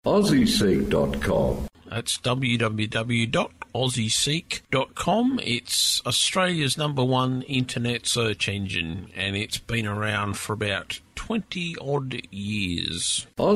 AussieSeek.com. That's www.aussieseek.com. It's Australia's #1 internet search engine, and it's been around for about 20-odd years.